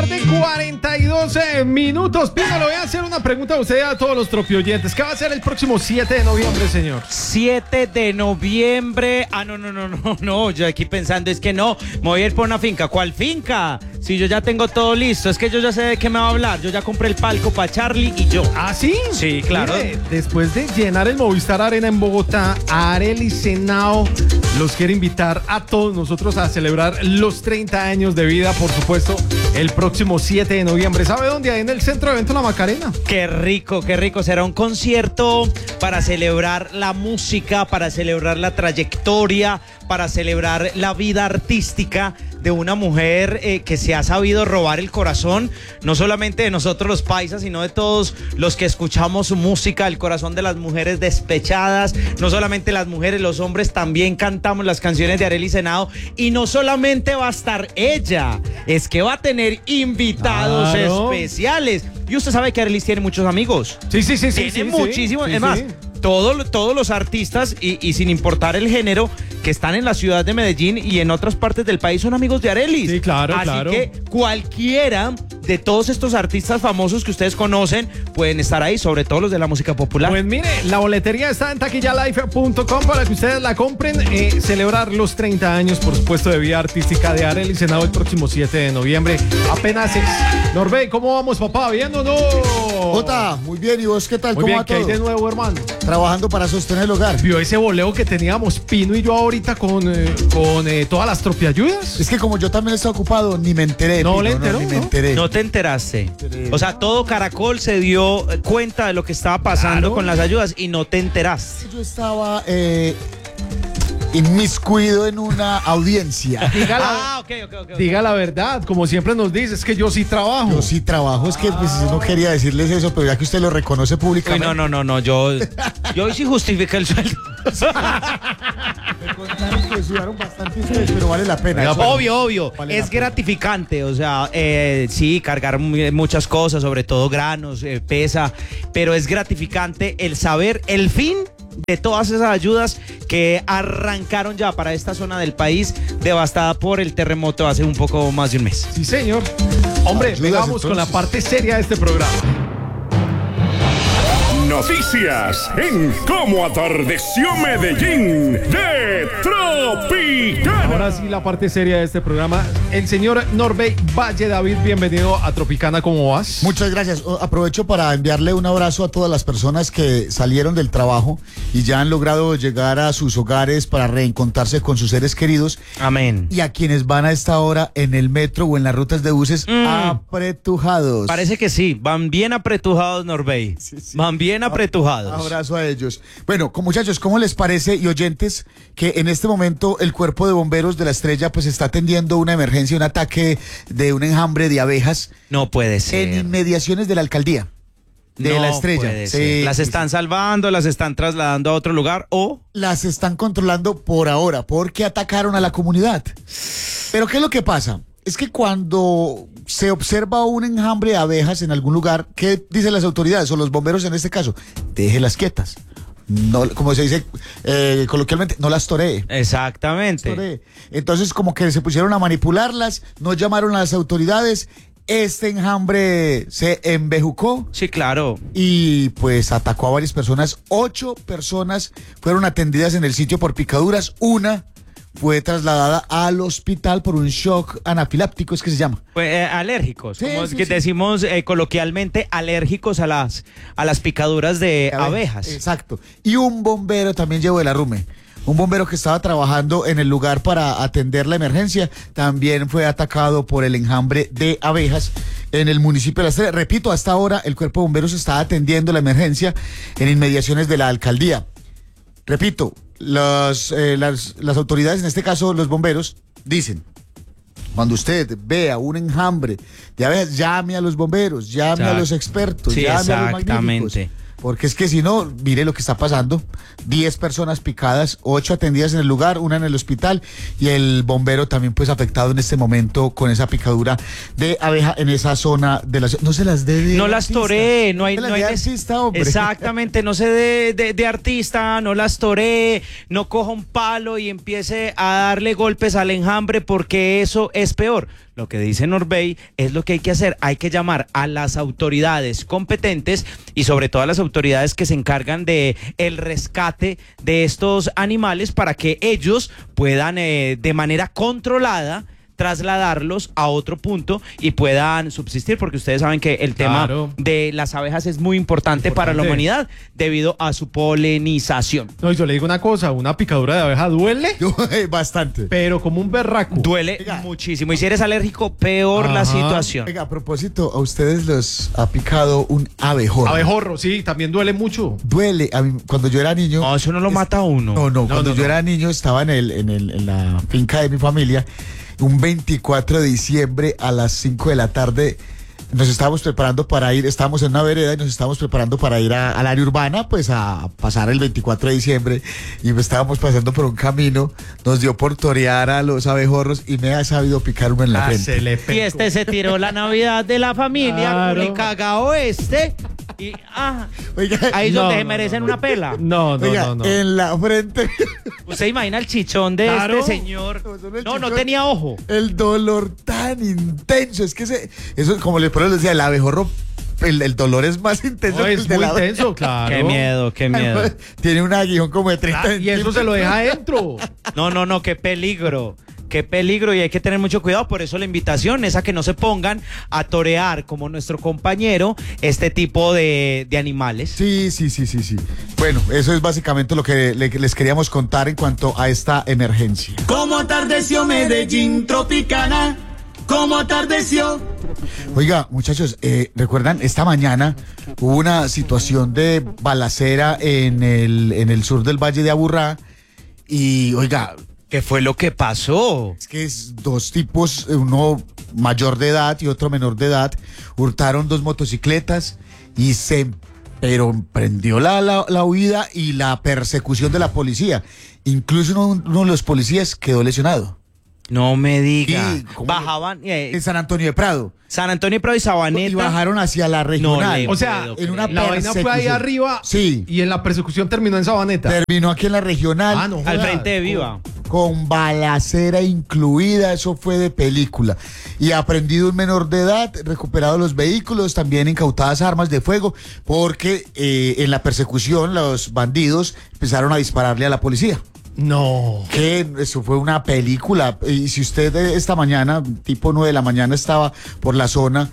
tarde, 42 minutos. Pino, le voy a hacer una pregunta a usted y a todos los tropioyentes. ¿Qué va a hacer el próximo 7 de noviembre, señor? 7 de noviembre. No. Yo aquí pensando, es que no. Me voy a ir por una finca. ¿Cuál finca? Si yo ya tengo todo listo. Es que yo ya sé de qué me va a hablar. Yo ya compré el palco para Charlie y yo. ¿Ah, sí? Sí, claro. Mire, después de llenar el Movistar Arena en Bogotá, Arelis Henao los quiere invitar a todos nosotros a celebrar los 30 años de vida, por supuesto, el próximo 7 de noviembre. ¿Sabe dónde? Ahí en el Centro de Eventos La Macarena. Qué rico, qué rico. Será un concierto para celebrar la música, para celebrar la trayectoria, para celebrar la vida artística de una mujer que se ha sabido robar el corazón, no solamente de nosotros los paisas, sino de todos los que escuchamos su música, el corazón de las mujeres despechadas, no solamente las mujeres, los hombres también cantamos las canciones de Arelis Henao, y no solamente va a estar ella, es que va a tener invitados especiales. Y usted sabe que Arelis tiene muchos amigos. Sí. Tiene muchísimos, sí, es más, todos los artistas y sin importar el género que están en la ciudad de Medellín y en otras partes del país son amigos de Arelis. Sí, claro, Así que cualquiera de todos estos artistas famosos que ustedes conocen pueden estar ahí, sobre todo los de la música popular. Pues mire, la boletería está en taquillalife.com para que ustedes la compren. Celebrar los 30 años, por supuesto, de vida artística de Arelis Henao el próximo 7 de noviembre. Apenas es. Norbey, ¿cómo vamos, papá? ¿Bien o no? Jota, muy bien. ¿Y vos qué tal? Muy ¿Cómo bien, va ¿qué hay todo? de nuevo, hermano? Trabajando para sostener el hogar. ¿Vio ese voleo que teníamos Pino y yo ahorita con todas las tropiayudas? Es que como yo también estaba ocupado, ni me enteré. ¿No Pino, le enteró, ni me no? enteré. ¿No te enteraste? O sea, todo Caracol se dio cuenta de lo que estaba pasando con las ayudas y no te enteraste. Yo estaba inmiscuido en una audiencia. Diga la verdad, como siempre nos dice, es que yo sí trabajo. Yo sí trabajo, es que pues, no quería decirles eso, pero ya que usted lo reconoce Uy, públicamente. no, yo hoy sí justifiqué el sueldo. Me contaron que sudaron bastante ustedes, pero vale la pena. Obvio, Vale la es pena. gratificante, o sea, sí, cargar muchas cosas, sobre todo granos, pesa, pero es gratificante el saber el fin de todas esas ayudas que arrancaron ya para esta zona del país devastada por el terremoto hace un poco más de un mes. Sí, señor. Hombre, Ayudas, vengamos con la entonces. parte seria de este programa. Noticias en Cómo atardeció Medellín de Tropicana. Ahora sí, la parte seria de este programa. El señor Norbey Valle David, bienvenido a Tropicana, ¿cómo vas? Muchas gracias. Aprovecho para enviarle un abrazo a todas las personas que salieron del trabajo y ya han logrado llegar a sus hogares para reencontrarse con sus seres queridos. Amén. Y a quienes van a esta hora en el metro o en las rutas de buses apretujados. Parece que sí, van bien apretujados, Norbey. Sí. Van bien apretujados. Abrazo a ellos. Bueno, muchachos, ¿cómo les parece y oyentes que en este momento el cuerpo de bomberos de La Estrella pues está atendiendo una emergencia, un ataque de un enjambre de abejas No puede ser. en inmediaciones de la alcaldía de No La Estrella? puede ser. Las están salvando, las están trasladando a otro lugar o... Las están controlando por ahora porque atacaron a la comunidad. Pero ¿qué es lo que pasa? Es que cuando se observa un enjambre de abejas en algún lugar, ¿qué dicen las autoridades o los bomberos en este caso? Déjelas quietas. No, como se dice coloquialmente, no las toree. Exactamente. Entonces como que se pusieron a manipularlas, no llamaron a las autoridades, este enjambre se embejucó Sí, claro. y pues atacó a varias personas. 8 personas fueron atendidas en el sitio por picaduras, una fue trasladada al hospital por un shock anafiláctico, es que se llama. Pues, alérgicos, Sí, como sí, que sí. decimos coloquialmente, alérgicos a las picaduras de abejas. Exacto. Y un bombero también llevó el arrume. Un bombero que estaba trabajando en el lugar para atender la emergencia también fue atacado por el enjambre de abejas en el municipio de La Estrella. Repito, hasta ahora el cuerpo de bomberos está atendiendo la emergencia en inmediaciones de la alcaldía. Repito, las autoridades, en este caso los bomberos, dicen: cuando usted vea un enjambre de abejas, llame a los bomberos, llame a los expertos, Sí, llame a los exactamente. magníficos. Porque es que si no, mire lo que está pasando. 10 personas picadas, 8 atendidas en el lugar, una en el hospital y el bombero también pues afectado en este momento con esa picadura de abeja en esa zona de la ciudad. No se las dé de No las artista. toré, no hay, se las no hay dé de nece- artista, hombre. Exactamente, no se de artista, no las toré, no coja un palo y empiece a darle golpes al enjambre porque eso es peor. lo que dice Norbey es lo que hay que hacer. Hay que llamar a las autoridades competentes y sobre todo a las autoridades que se encargan de el rescate de estos animales para que ellos puedan de manera controlada trasladarlos a otro punto y puedan subsistir, porque ustedes saben que el tema de las abejas es muy importante para la humanidad debido a su polinización. No, y yo le digo una cosa, una picadura de abeja duele, Bastante. pero como un berraco. Duele muchísimo, y si eres alérgico, peor la situación. Oiga, a propósito, a ustedes los ha picado un abejorro. Abejorro, sí, también duele mucho. Duele. A mí, cuando yo era niño... No, eso no lo mata a uno. Cuando yo era niño estaba en la finca de mi familia. Un 24 de diciembre a las 5 de la tarde nos estábamos preparando para ir, estábamos en una vereda y nos estábamos preparando para ir al área urbana, pues a pasar el 24 de diciembre, y estábamos pasando por un camino, nos dio por torear a los abejorros y me ha sabido picar uno en la frente. Y este se tiró la Navidad de la familia, Claro. le cagao este, y Oiga, ahí es No, donde no, se merecen no. una pela. No, oiga, en la frente. ¿Usted imagina el chichón de Claro. este señor? No, no chichón. tenía ojo. El dolor tan intenso, es que eso, como le decía, el abejorro, el dolor es más intenso No, que es el de muy la abeja. intenso, claro. Qué miedo, qué miedo. Tiene un aguijón como de 30 Y eso se lo deja adentro. No, qué peligro. Qué peligro, y hay que tener mucho cuidado. Por eso la invitación es a que no se pongan a torear como nuestro compañero este tipo de animales. Sí. Bueno, eso es básicamente lo que les queríamos contar en cuanto a esta emergencia. Como atardeció Medellín Tropicana, como atardeció. Oiga, muchachos, ¿recuerdan? Esta mañana hubo una situación de balacera en el sur del Valle de Aburrá y, oiga, ¿Qué fue lo que pasó? es que dos tipos, uno mayor de edad y otro menor de edad, hurtaron dos motocicletas y pero prendió la huida y la persecución de la policía. Incluso uno de los policías quedó lesionado. No me diga. Sí, ¿cómo Bajaban En San Antonio de Prado. San Antonio Prado y Sabaneta. Y bajaron hacia la regional. le O sea, puedo en una la vaina fue ahí persecución. arriba Sí. y en la persecución terminó en Sabaneta. Terminó aquí en la regional. Ah, no al jodas. frente de Viva. Con balacera incluida, eso fue de película. Y aprendido un menor de edad, recuperado los vehículos, también incautadas armas de fuego, porque en la persecución los bandidos empezaron a dispararle a la policía. No. Que eso fue una película. Y si usted esta mañana, tipo 9 de la mañana, estaba por la zona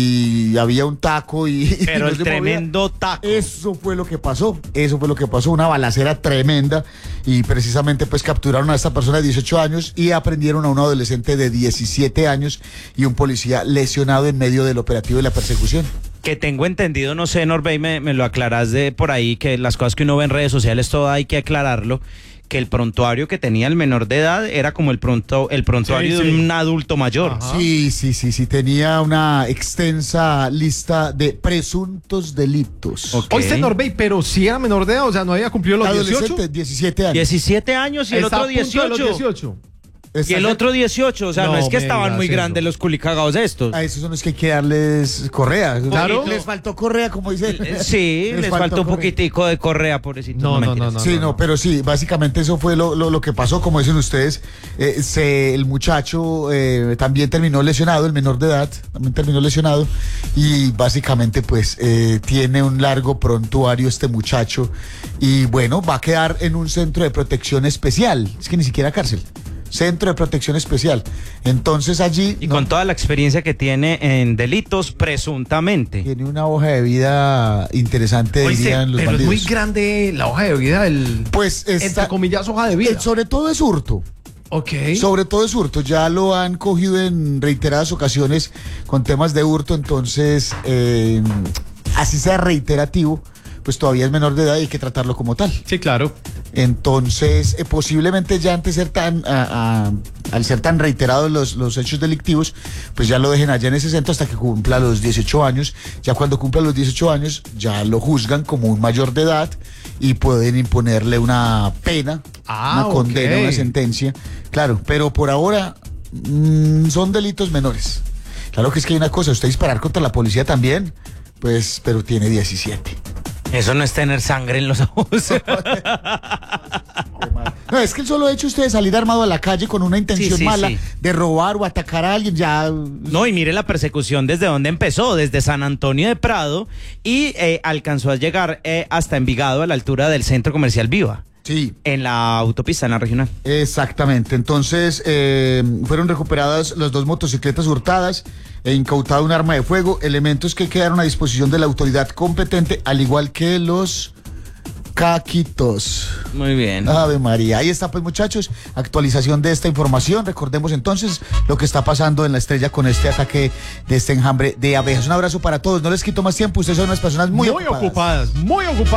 y había un taco y... Pero no el se movía, tremendo taco. eso fue lo que pasó, una balacera tremenda, y precisamente pues capturaron a esta persona de 18 años y aprendieron a un adolescente de 17 años y un policía lesionado en medio del operativo de la persecución. Que tengo entendido, no sé, Norbey, me lo aclarás de por ahí, que las cosas que uno ve en redes sociales, todo hay que aclararlo, que el prontuario que tenía el menor de edad era como el prontuario Sí, de sí. un adulto mayor. Ajá. Sí, tenía una extensa lista de presuntos delitos. Ok. Oíste, Norbey, pero sí era menor de edad, o sea, no había cumplido los 18. Adolescente, 17 años. 17 años y el Está otro a punto de los 18. 18. Y el otro 18, o sea, no, No es que me estaban digas muy eso. grandes los culicagados estos. A esos son los que hay que darles correa. Claro. Les faltó correa, como dice. Sí, les faltó un correa. poquitico de correa, pobrecito. No, mentiras. Sí, no, pero sí, básicamente eso fue lo que pasó, como dicen ustedes. El muchacho también terminó lesionado, el menor de edad también terminó lesionado, y básicamente pues tiene un largo prontuario este muchacho, y bueno, va a quedar en un centro de protección especial, es que ni siquiera cárcel. Centro de Protección Especial. Entonces allí... Y con toda la experiencia que tiene en delitos, presuntamente. Tiene una hoja de vida interesante, Oíste, dirían los pero bandidos. es muy grande la hoja de vida, Pues entre comillas, hoja de vida. sobre todo es hurto. Ok. Sobre todo es hurto. Ya lo han cogido en reiteradas ocasiones con temas de hurto. Entonces, así sea reiterativo, pues todavía es menor de edad y hay que tratarlo como tal. Sí, claro. Entonces, posiblemente ya antes de ser al ser tan reiterados los hechos delictivos, pues ya lo dejen allá en ese centro hasta que cumpla los 18 años. Ya cuando cumpla los 18 años, ya lo juzgan como un mayor de edad y pueden imponerle una pena, una condena, ok. una sentencia. Claro, pero por ahora son delitos menores. Claro que es que hay una cosa, usted disparar contra la policía también, pues, pero tiene 17. Eso no es tener sangre en los ojos. Qué mal. No, es que el solo hecho usted de salir armado a la calle con una intención Sí, mala sí. de robar o atacar a alguien, ya... No, y mire la persecución desde donde empezó, desde San Antonio de Prado y alcanzó a llegar hasta Envigado a la altura del Centro Comercial Viva. Sí. En la autopista, en la regional. Exactamente, entonces fueron recuperadas las 2 motocicletas hurtadas e incautado un arma de fuego, elementos que quedaron a disposición de la autoridad competente, al igual que los caquitos. Muy bien. Ave María, ahí está pues muchachos, actualización de esta información, recordemos entonces lo que está pasando en La Estrella con este ataque de este enjambre de abejas. Un abrazo para todos, no les quito más tiempo, ustedes son unas personas muy ocupadas. Muy ocupadas.